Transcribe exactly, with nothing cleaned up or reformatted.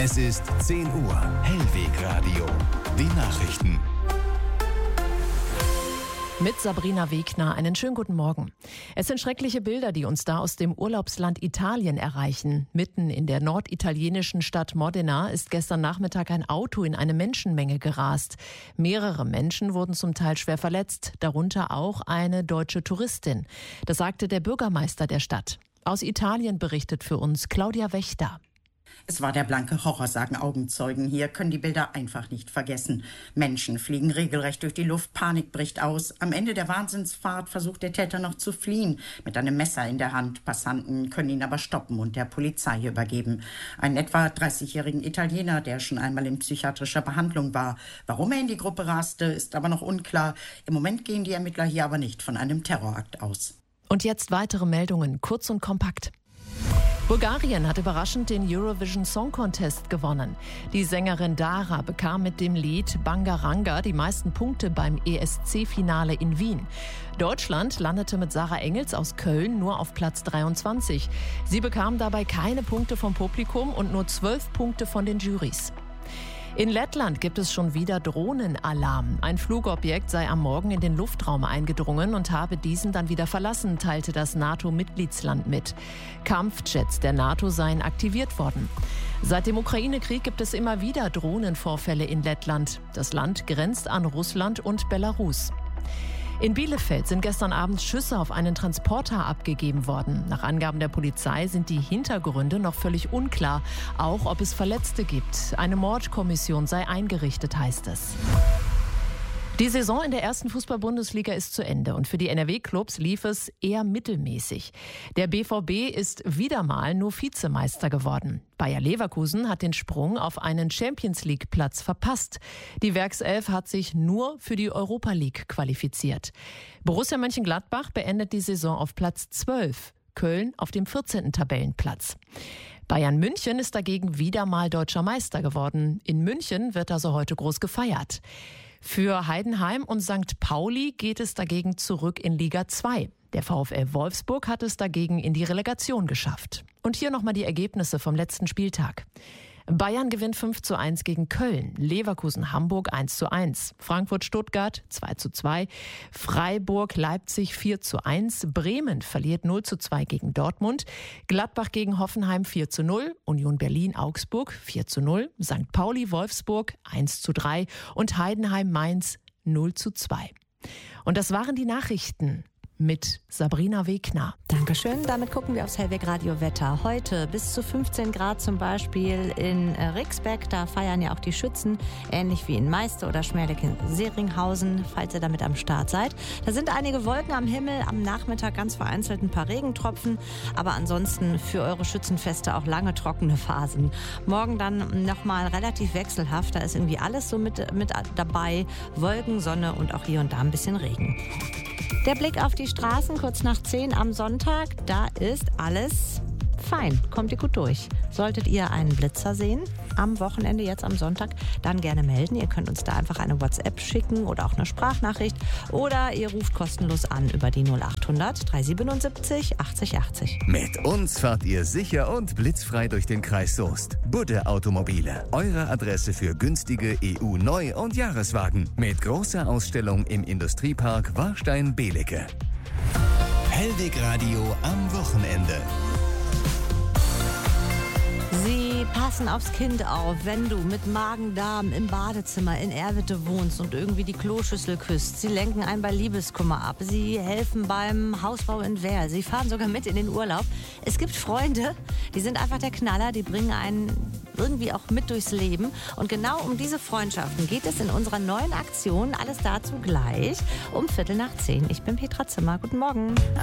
Es ist zehn Uhr. Hellwegradio. Die Nachrichten. Mit Sabrina Wegner, einen schönen guten Morgen. Es sind schreckliche Bilder, die uns da aus dem Urlaubsland Italien erreichen. Mitten in der norditalienischen Stadt Modena ist gestern Nachmittag ein Auto in eine Menschenmenge gerast. Mehrere Menschen wurden zum Teil schwer verletzt, darunter auch eine deutsche Touristin. Das sagte der Bürgermeister der Stadt. Aus Italien berichtet für uns Claudia Wächter. Es war der blanke Horror, sagen Augenzeugen. Hier können die Bilder einfach nicht vergessen. Menschen fliegen regelrecht durch die Luft, Panik bricht aus. Am Ende der Wahnsinnsfahrt versucht der Täter noch zu fliehen, mit einem Messer in der Hand. Passanten können ihn aber stoppen und der Polizei übergeben. Einen etwa dreißigjährigen Italiener, der schon einmal in psychiatrischer Behandlung war. Warum er in die Gruppe raste, ist aber noch unklar. Im Moment gehen die Ermittler hier aber nicht von einem Terrorakt aus. Und jetzt weitere Meldungen, kurz und kompakt. Bulgarien hat überraschend den Eurovision Song Contest gewonnen. Die Sängerin Dara bekam mit dem Lied Bangaranga die meisten Punkte beim E S C-Finale in Wien. Deutschland landete mit Sarah Engels aus Köln nur auf Platz dreiundzwanzig. Sie bekam dabei keine Punkte vom Publikum und nur zwölf Punkte von den Jurys. In Lettland gibt es schon wieder Drohnenalarm. Ein Flugobjekt sei am Morgen in den Luftraum eingedrungen und habe diesen dann wieder verlassen, teilte das NATO-Mitgliedsland mit. Kampfjets der NATO seien aktiviert worden. Seit dem Ukraine-Krieg gibt es immer wieder Drohnenvorfälle in Lettland. Das Land grenzt an Russland und Belarus. In Bielefeld sind gestern Abend Schüsse auf einen Transporter abgegeben worden. Nach Angaben der Polizei sind die Hintergründe noch völlig unklar, auch ob es Verletzte gibt. Eine Mordkommission sei eingerichtet, heißt es. Die Saison in der ersten Fußball-Bundesliga ist zu Ende und für die N R W-Clubs lief es eher mittelmäßig. Der B V B ist wieder mal nur Vizemeister geworden. Bayer Leverkusen hat den Sprung auf einen Champions-League-Platz verpasst. Die Werkself hat sich nur für die Europa League qualifiziert. Borussia Mönchengladbach beendet die Saison auf Platz zwölf, Köln auf dem vierzehnten Tabellenplatz. Bayern München ist dagegen wieder mal deutscher Meister geworden. In München wird also heute groß gefeiert. Für Heidenheim und Sankt Pauli geht es dagegen zurück in Liga zwei. Der VfL Wolfsburg hat es dagegen in die Relegation geschafft. Und hier nochmal die Ergebnisse vom letzten Spieltag. Bayern gewinnt fünf zu eins gegen Köln, Leverkusen-Hamburg eins zu eins, Frankfurt-Stuttgart zwei zu zwei, Freiburg-Leipzig vier zu eins, Bremen verliert null zu zwei gegen Dortmund, Gladbach gegen Hoffenheim vier zu null, Union Berlin-Augsburg vier zu null, Sankt Pauli-Wolfsburg eins zu drei und Heidenheim-Mainz null zu zwei. Und das waren die Nachrichten mit Sabrina Wegner. Dankeschön. Damit gucken wir aufs Hellwegradio-Wetter. Heute bis zu fünfzehn Grad zum Beispiel in Rixbeck. Da feiern ja auch die Schützen, ähnlich wie in Meiste oder Schmerling-Seringhausen, falls ihr damit am Start seid. Da sind einige Wolken am Himmel, am Nachmittag ganz vereinzelt ein paar Regentropfen, aber ansonsten für eure Schützenfeste auch lange trockene Phasen. Morgen dann nochmal relativ wechselhaft. Da ist irgendwie alles so mit, mit dabei. Wolken, Sonne und auch hier und da ein bisschen Regen. Der Blick auf die Straßen kurz nach zehn am Sonntag, da ist alles fein. Kommt ihr gut durch. Solltet ihr einen Blitzer sehen am Wochenende, jetzt am Sonntag, dann gerne melden. Ihr könnt uns da einfach eine WhatsApp schicken oder auch eine Sprachnachricht oder ihr ruft kostenlos an über die null acht hundert dreihundertsiebenundsiebzig achtzig achtzig. Mit uns fahrt ihr sicher und blitzfrei durch den Kreis Soest. Budde Automobile, eure Adresse für günstige E U-Neu- und Jahreswagen. Mit großer Ausstellung im Industriepark Warstein-Belecke. Hellwegradio am Wochenende. Sie passen aufs Kind auf, wenn du mit Magen-Darm im Badezimmer in Erwitte wohnst und irgendwie die Kloschüssel küsst. Sie lenken einen bei Liebeskummer ab. Sie helfen beim Hausbau in Wehr. Sie fahren sogar mit in den Urlaub. Es gibt Freunde, die sind einfach der Knaller. Die bringen einen irgendwie auch mit durchs Leben. Und genau um diese Freundschaften geht es in unserer neuen Aktion. Alles dazu gleich um Viertel nach zehn. Ich bin Petra Zimmer. Guten Morgen.